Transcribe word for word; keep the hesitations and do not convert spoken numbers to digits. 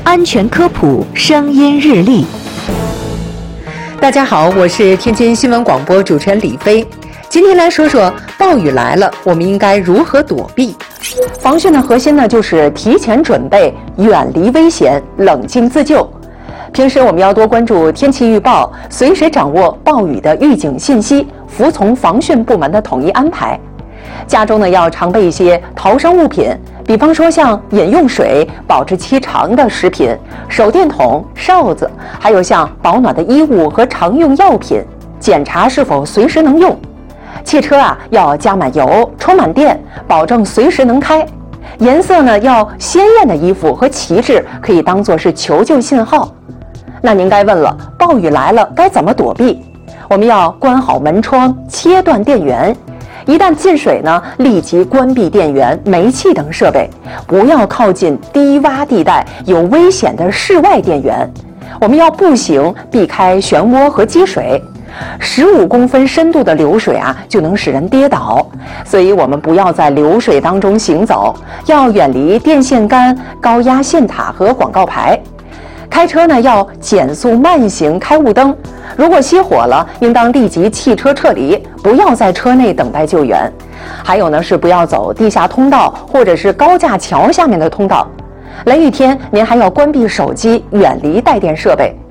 安全科普声音日历。 大家好，我是天津新闻广播主持人李飞。今天来说说暴雨来了，我们应该如何躲避？ 防汛的核心呢，就是提前准备，远离危险，冷静自救。平时我们要多关注天气预报，随时掌握暴雨的预警信息，服从防汛部门的统一安排。家中呢要常备一些逃生物品，比方说像饮用水、保质期长的食品、手电筒、哨子，还有像保暖的衣物和常用药品，检查是否随时能用。汽车啊要加满油、充满电，保证随时能开。颜色呢要鲜艳的衣服和旗帜可以当作是求救信号。那您该问了，暴雨来了该怎么躲避？我们要关好门窗，切断电源。一旦进水呢，立即关闭电源、煤气等设备，不要靠近低洼地带有危险的室外电源。我们要步行，避开漩涡和积水。十五公分深度的流水啊，就能使人跌倒，所以我们不要在流水当中行走，要远离电线杆、高压线塔和广告牌。开车呢要减速慢行，开雾灯。如果熄火了，应当立即弃车撤离，不要在车内等待救援。还有呢是不要走地下通道或者是高架桥下面的通道。雷雨天，您还要关闭手机，远离带电设备。